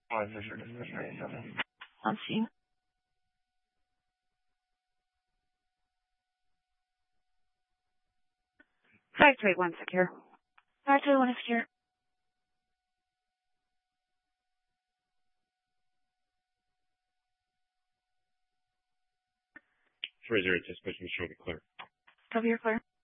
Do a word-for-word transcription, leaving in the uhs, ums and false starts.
Five Fisher, this is ninety-seven. On scene. Five two eight one secure. Five two eight one secure. Three zero, just pushing show me clear. Copy, you're clear.